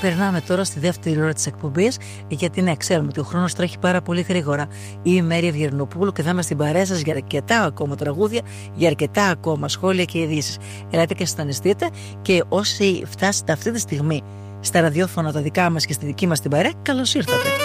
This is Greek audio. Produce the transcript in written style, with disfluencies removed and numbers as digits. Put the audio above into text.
περνάμε τώρα στη δεύτερη ώρα της εκπομπής, γιατί ναι, ξέρουμε ότι ο χρόνος τρέχει πάρα πολύ γρήγορα. Είμαι η Μέρη Ευγερνοπούλου και θα είμαι στην παρέα σας για αρκετά ακόμα τραγούδια, για αρκετά ακόμα σχόλια και ειδήσεις. Ελάτε και συντονιστείτε, και όσοι φτάσετε αυτή τη στιγμή στα ραδιόφωνα τα δικά μας και στη δική μας την παρέα, καλώς ήρθατε.